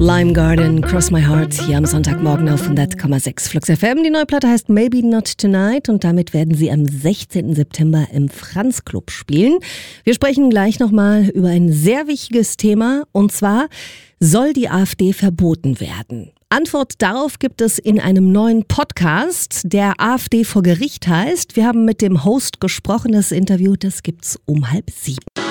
Lime Garden, Cross My Heart, hier am Sonntagmorgen auf 100,6 Flux FM. Die neue Platte heißt Maybe Not Tonight und damit werden sie am 16. September im Franz Club spielen. Wir sprechen gleich nochmal über ein sehr wichtiges Thema und zwar, soll die AfD verboten werden? Antwort darauf gibt es in einem neuen Podcast, der AfD vor Gericht heißt. Wir haben mit dem Host gesprochen, das Interview, das gibt's um 6:30.